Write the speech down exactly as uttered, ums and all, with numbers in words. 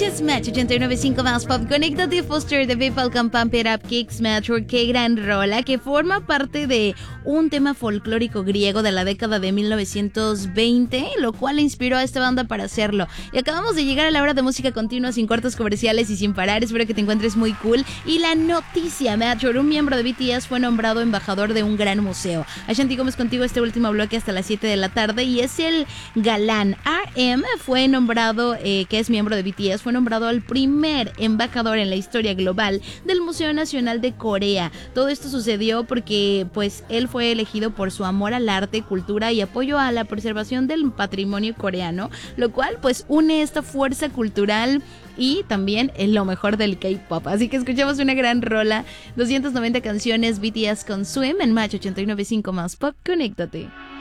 es Match ochenta y nueve punto cinco más Pop. Conéctate, Foster de PayPal con Pump It Up Kicks Metro. Qué gran rola que forma parte de un tema folclórico griego de la década de mil novecientos veinte, lo cual inspiró a esta banda para hacerlo. Y acabamos de llegar a la hora de música continua, sin cortes comerciales y sin parar. Espero que te encuentres muy cool. Y la noticia, Metro, un miembro de B T S fue nombrado embajador de un gran museo. Ashanti Gómez contigo este último bloque hasta las siete de la tarde y es el galán. R M fue nombrado, eh, que es miembro de B T S, fue nombrado al primer embajador en la historia global del Museo Nacional de Corea. Todo esto sucedió porque pues él fue elegido por su amor al arte, cultura y apoyo a la preservación del patrimonio coreano, lo cual pues une esta fuerza cultural y también en lo mejor del K-pop. Así que escuchamos una gran rola, doscientas noventa canciones, B T S con Swim en Match ochenta y nueve punto cinco más Pop. Conéctate.